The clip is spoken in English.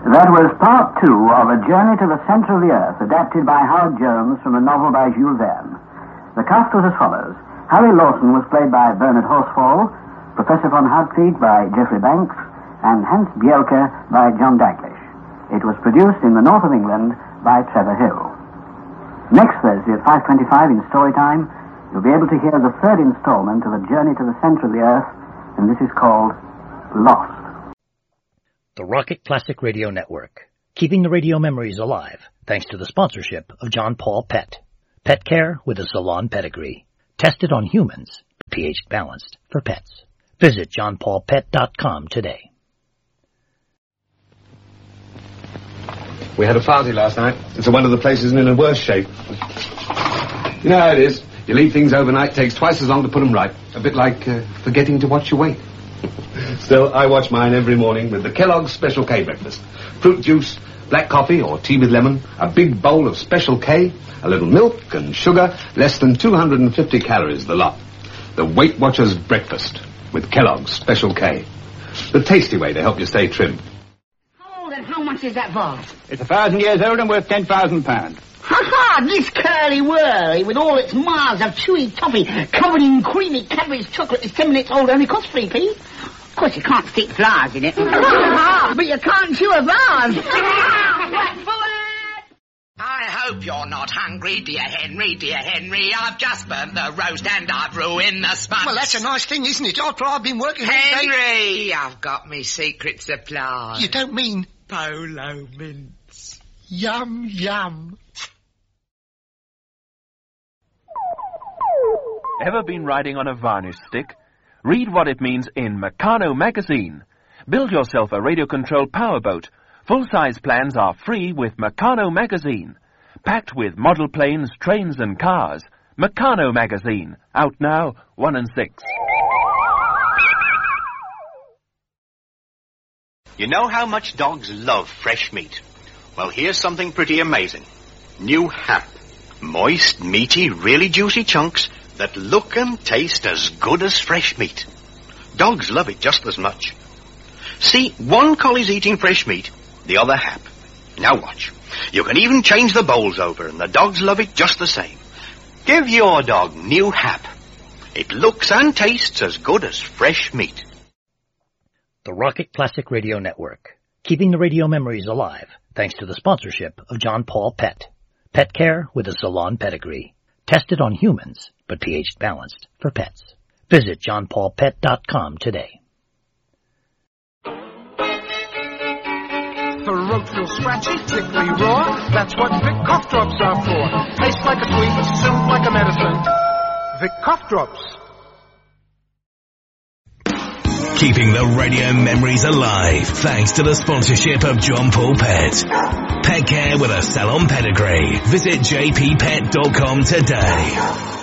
That was part 2 of A Journey to the Center of the Earth, adapted by Howard Jones from a novel by Jules Verne. The cast was as follows. Harry Lawson was played by Bernard Horsfall, Professor von Hartwig by Geoffrey Banks, and Hans Bielke by John Daglish. It was produced in the north of England by Trevor Hill. Next Thursday at 5:25 in Storytime, you'll be able to hear the third installment of A Journey to the Center of the Earth, and this is called Lost. The Rocket Classic Radio Network, keeping the radio memories alive thanks to the sponsorship of John Paul Pet. Pet care with a salon pedigree. Tested on humans, pH balanced for pets. Visit johnpaulpet.com today. We had a party last night. It's one of the places in a worse shape. You know how it is. You leave things overnight, takes twice as long to put them right. A bit like forgetting to watch your weight. Still, I watch mine every morning with the Kellogg's Special K breakfast. Fruit juice, black coffee or tea with lemon, a big bowl of Special K, a little milk and sugar, less than 250 calories the lot. The Weight Watchers breakfast with Kellogg's Special K. The tasty way to help you stay trim. How old and how much is that vase? It's 1,000 years old and worth £10,000. Ha-ha! This curly-whirly with all its miles of chewy toffee covered in creamy Cadbury's chocolate is 10 minutes old, only costs 3p. Of course, you can't stick flowers in it. But you can't chew a vase. I hope you're not hungry, dear Henry, dear Henry. I've just burnt the roast and I've ruined the sponge. Well, that's a nice thing, isn't it? After I've been working all day... Henry, I've got me secret supply. You don't mean... Polo mints. Yum, yum. Ever been riding on a varnish stick? Read what it means in Meccano magazine. Build yourself a radio-controlled powerboat. Full-size plans are free with Meccano magazine. Packed with model planes, trains and cars. Meccano magazine. Out now, 1 and 6. You know how much dogs love fresh meat? Well, here's something pretty amazing. New Hap. Moist, meaty, really juicy chunks that look and taste as good as fresh meat. Dogs love it just as much. See, one collie's eating fresh meat, the other Hap. Now watch. You can even change the bowls over, and the dogs love it just the same. Give your dog New Hap. It looks and tastes as good as fresh meat. The Rocket Classic Radio Network, keeping the radio memories alive thanks to the sponsorship of John Paul Pet. Pet care with a salon pedigree. Tested on humans, but pH balanced for pets. Visit johnpaulpet.com today. Throat feels scratchy, tickly raw. That's what Vic Cough Drops are for. Tastes like a sweet, soothe like a medicine. Vic Cough Drops. Keeping the radio memories alive thanks to the sponsorship of John Paul Pet. Pet care with a salon pedigree. Visit jppet.com today.